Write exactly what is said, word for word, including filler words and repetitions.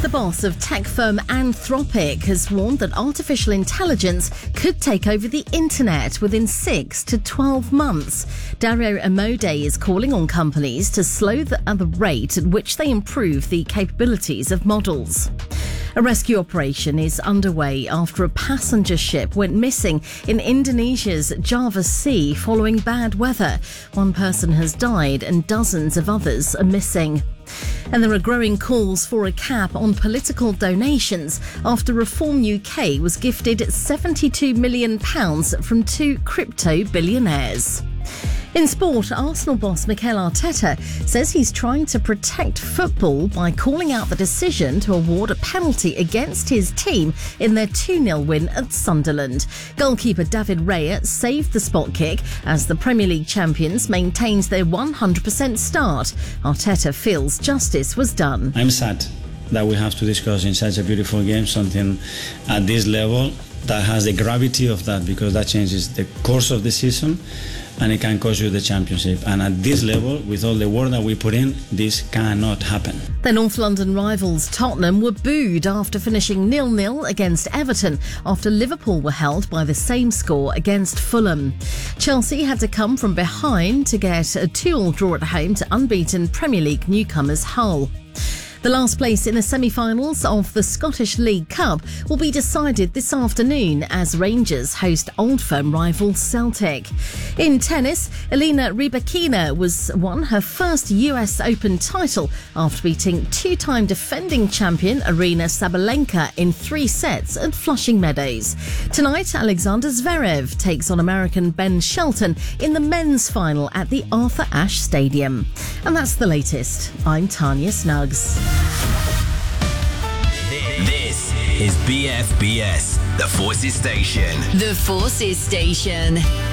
The boss of tech firm Anthropic has warned that artificial intelligence could take over the internet within six to twelve months. Dario Amodei is calling on companies to slow the, at the rate at which they improve the capabilities of models. A rescue operation is underway after a passenger ship went missing in Indonesia's Java Sea following bad weather. One person has died and dozens of others are missing. And there are growing calls for a cap on political donations after Reform U K was gifted seventy-two million pounds from two crypto billionaires. In sport, Arsenal boss Mikel Arteta says he's trying to protect football by calling out the decision to award a penalty against his team in their two nil win at Sunderland. Goalkeeper David Raya saved the spot kick as the Premier League champions maintains their one hundred percent start. Arteta feels justice was done. I'm sad that we have to discuss in such a beautiful game something at this level that has the gravity of that, because that changes the course of the season and it can cost you the championship. And at this level, with all the work that we put in, this cannot happen. The North London rivals Tottenham were booed after finishing nil nil against Everton after Liverpool were held by the same score against Fulham. Chelsea had to come from behind to get a two all draw at home to unbeaten Premier League newcomers Hull. The last place in the semi-finals of the Scottish League Cup will be decided this afternoon as Rangers host Old Firm rival Celtic. In tennis, Elena Rybakina was won her first U S Open title after beating two-time defending champion Aryna Sabalenka in three sets at Flushing Meadows. Tonight, Alexander Zverev takes on American Ben Shelton in the men's final at the Arthur Ashe Stadium. And that's the latest. I'm Tanya Snuggs. This is B F B S, the Forces Station. The Forces Station.